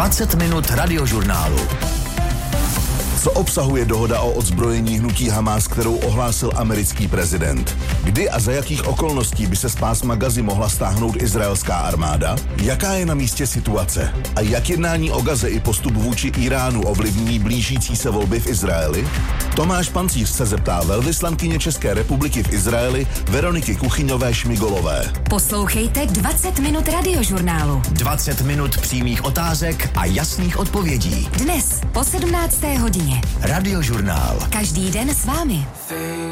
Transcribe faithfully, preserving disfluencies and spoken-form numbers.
dvacet minut radiožurnálu. Co obsahuje dohoda o odzbrojení hnutí Hamás, kterou ohlásil americký prezident? Kdy a za jakých okolností by se z pásma Gazy mohla stáhnout izraelská armáda? Jaká je na místě situace? A jak jednání o Gaze i postup vůči Iránu ovlivní blížící se volby v Izraeli? Tomáš Pancíř se zeptá velvyslankyně České republiky v Izraeli Veroniky Kuchyňové-Šmigolové. Poslouchejte dvacet minut radiožurnálu. dvacet minut přímých otázek a jasných odpovědí. Dnes po sedmnácté hodině. Radiožurnál. Každý den s vámi.